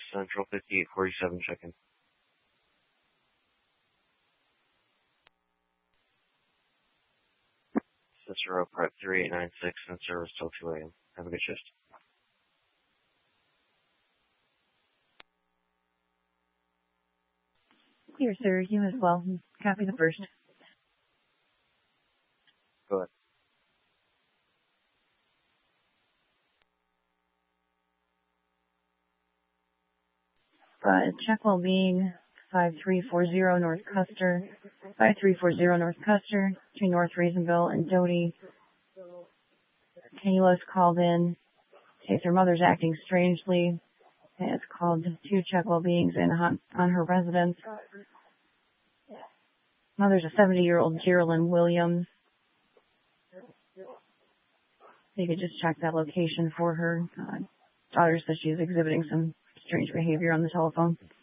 Central 5847, check-in. Cicero Prep 3896 in service till 2 a.m. Have a good shift. Here, sir. You as well. Copy the first. Go ahead. Check well-being 5340 North Custer. 5340 North Custer between North Reasonville and Doty. Kayla's called in. Says her mother's acting strangely. And it's called 2 check well-beings in on her residence. Mother's a 70-year-old Geraldine Williams. You could just check that location for her. Daughter says she's exhibiting some strange behavior on the telephone.